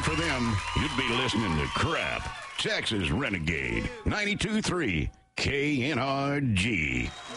weren't for them, you'd be listening to crap. Texas Renegade 92.3 KNRG.